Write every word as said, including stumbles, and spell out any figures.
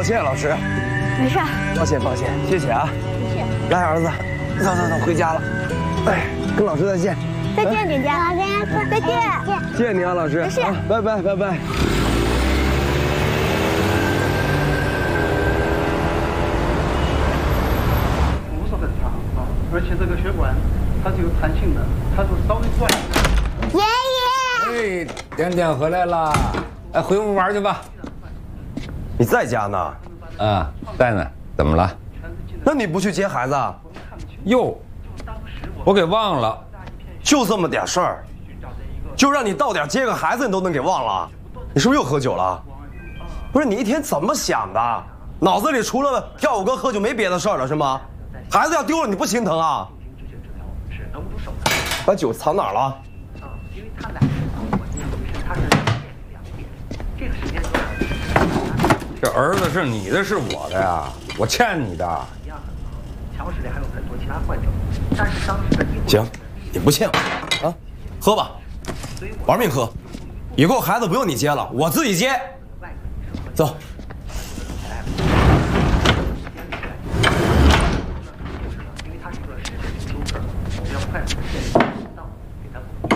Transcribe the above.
抱歉，老师。 没事。 抱歉，抱歉，谢谢啊。 没事。 来，儿子，走走走，回家了。哎，跟老师再见。 再见，点点。老师，再见。 谢谢你啊，老师。 没事。 啊，拜拜，拜拜。 而且这个血管它是有弹性的，它是稍微转一下。 爷爷，哎，点点回来了，哎，回屋玩去吧。 你在家呢？ 啊，在呢。怎么了？ 那你不去接孩子？ 哟，我给忘了。 就这么点事儿，就让你到点接个孩子，你都能给忘了？你是不是又喝酒了？不是，你一天怎么想的？脑子里除了跳舞跟喝酒没别的事儿了是吗？ 孩子要丢了，你不心疼啊？把酒藏哪儿了？ 这儿子是你的，是我的呀？我欠你的。 墙室里还有很多其他患者，但是当时的医护行，你不欠我啊，喝吧，玩命喝。以后孩子不用你接了，我自己接。走。